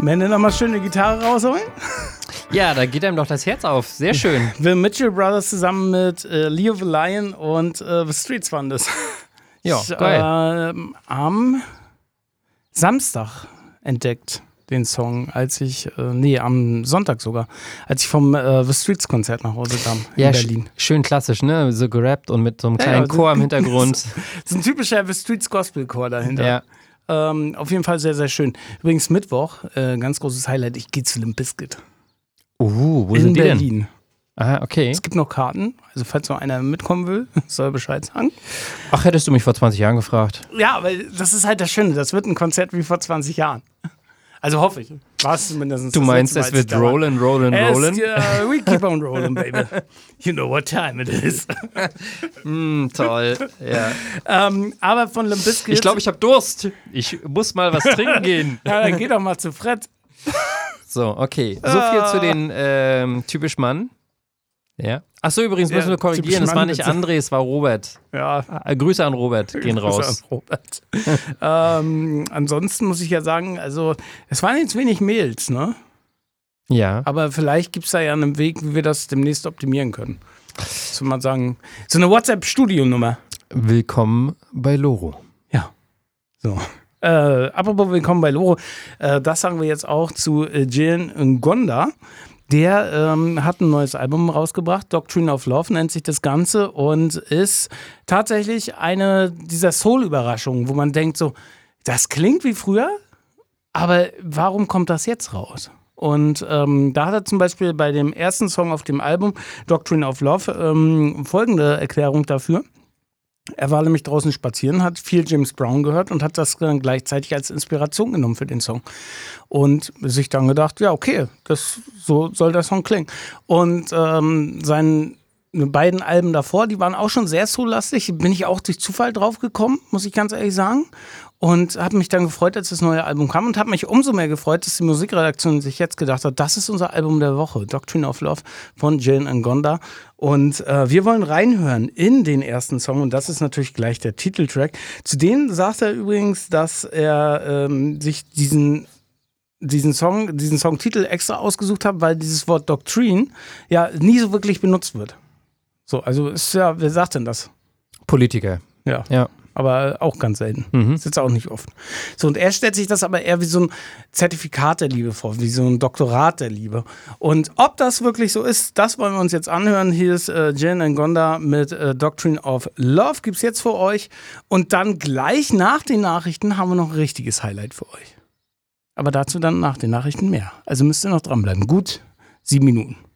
Männer nochmal schön eine Gitarre rausholen. Ja, da geht einem doch das Herz auf. Sehr schön. The Mitchell Brothers zusammen mit Leo the Lion und The Streets waren das. Ja, geil. Am Samstag entdeckt den Song, am Sonntag sogar, als ich vom The Streets Konzert nach Hause kam in Berlin. Schön klassisch, ne? So gerappt und mit so einem kleinen Chor im Hintergrund. So ein typischer The Streets Gospel Chor dahinter. Ja. Auf jeden Fall sehr, sehr schön. Übrigens Mittwoch, ganz großes Highlight, ich gehe zu Limp Bizkit. Wo in sind die Berlin. Denn? Aha, okay. Es gibt noch Karten, also falls noch einer mitkommen will, soll Bescheid sagen. Ach, hättest du mich vor 20 Jahren gefragt. Ja, weil das ist halt das Schöne, das wird ein Konzert wie vor 20 Jahren. Also hoffe ich. War es zumindest. Du meinst, es wird rollen? We keep on rolling, baby. You know what time it is. Toll, ja. Aber von Limp Bizkit. Ich glaube, ich habe Durst. Ich muss mal was trinken gehen. Ja, dann geh doch mal zu Fred. So, okay. So viel zu den typisch Mann. Ja. Achso, übrigens müssen wir korrigieren, es war nicht André, es war Robert. Ja. Grüße an Robert, gehen raus. Grüße an Robert. Ansonsten muss ich ja sagen, also es waren jetzt wenig Mails, ne? Ja. Aber vielleicht gibt es da ja einen Weg, wie wir das demnächst optimieren können. Soll man sagen, so eine WhatsApp-Studio-Nummer. Willkommen bei Loro. Ja. So. Apropos Willkommen bei Loro, das sagen wir jetzt auch zu Jane Ngonda. Der hat ein neues Album rausgebracht, Doctrine of Love nennt sich das Ganze und ist tatsächlich eine dieser Soul-Überraschungen, wo man denkt so, das klingt wie früher, aber warum kommt das jetzt raus? Und da hat er zum Beispiel bei dem ersten Song auf dem Album, Doctrine of Love, folgende Erklärung dafür. Er war nämlich draußen spazieren, hat viel James Brown gehört und hat das dann gleichzeitig als Inspiration genommen für den Song. Und sich dann gedacht, ja okay, so soll der Song klingen. Und seine beiden Alben davor, die waren auch schon sehr soul-lastig, bin ich auch durch Zufall drauf gekommen, muss ich ganz ehrlich sagen. Und habe mich dann gefreut, als das neue Album kam und habe mich umso mehr gefreut, dass die Musikredaktion sich jetzt gedacht hat, das ist unser Album der Woche, Doctrine of Love von Jane Ngonda. Und wir wollen reinhören in den ersten Song und das ist natürlich gleich der Titeltrack. Zu denen sagt er übrigens, dass er sich diesen Songtitel extra ausgesucht hat, weil dieses Wort Doctrine ja nie so wirklich benutzt wird. So, also ist ja, wer sagt denn das? Politiker. Ja. Aber auch ganz selten. Das ist jetzt auch nicht oft. So, und er stellt sich das aber eher wie so ein Zertifikat der Liebe vor, wie so ein Doktorat der Liebe. Und ob das wirklich so ist, das wollen wir uns jetzt anhören. Hier ist Jane Ngonda mit Doctrine of Love, gibt's jetzt für euch. Und dann gleich nach den Nachrichten haben wir noch ein richtiges Highlight für euch. Aber dazu dann nach den Nachrichten mehr. Also müsst ihr noch dranbleiben. Gut 7 Minuten.